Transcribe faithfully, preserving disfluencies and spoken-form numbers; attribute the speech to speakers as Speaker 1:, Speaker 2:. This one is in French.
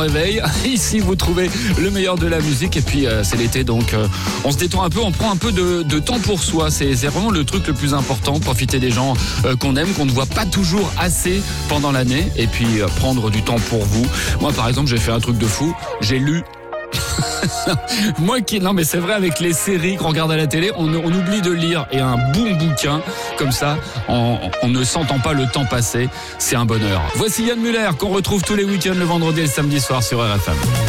Speaker 1: réveil. Ici, vous trouvez le meilleur de la musique. Et puis, euh, c'est l'été, donc euh, on se détend un peu. On prend un peu de, de temps pour soi. C'est, c'est vraiment le truc le plus important. Profiter des gens euh, qu'on aime, qu'on ne voit pas toujours assez pendant l'année. Et puis, euh, prendre du temps pour vous. Moi, par exemple, j'ai fait un truc de fou. J'ai lu... Moi qui non mais c'est vrai, avec les séries qu'on regarde à la télé, on, on oublie de lire, et un bon bouquin comme ça, on, on ne sentant pas le temps passer, c'est un bonheur. Voici Yann Muller qu'on retrouve tous les week-ends, le vendredi et le samedi soir sur R F M.